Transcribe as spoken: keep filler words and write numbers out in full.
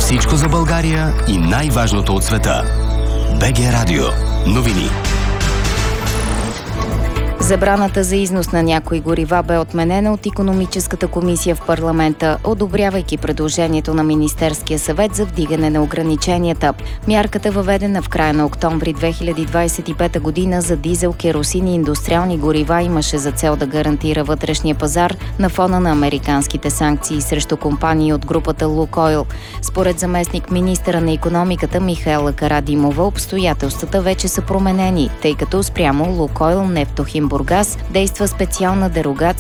Всичко за България и най-важното от света. БГ Радио. Новини. Забраната за износ на някои горива бе отменена от Икономическата комисия в парламента, одобрявайки предложението на Министерския съвет за вдигане на ограниченията. Мярката, въведена в края на октомври две хиляди двадесет и пета година за дизел, керосин и индустриални горива, имаше за цел да гарантира вътрешния пазар на фона на американските санкции срещу компании от групата Лукойл. Според заместник министъра на икономиката Михаела Карадимова, обстоятелствата вече са променени, тъй като спрямо Лукойл, Нефтохим, Бургас действа специална дерогация